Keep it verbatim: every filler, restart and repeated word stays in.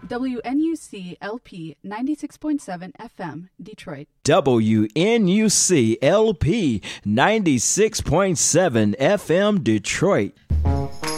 W N U C L P ninety-six point seven F M, Detroit. W N U C L P ninety-six point seven F M, Detroit.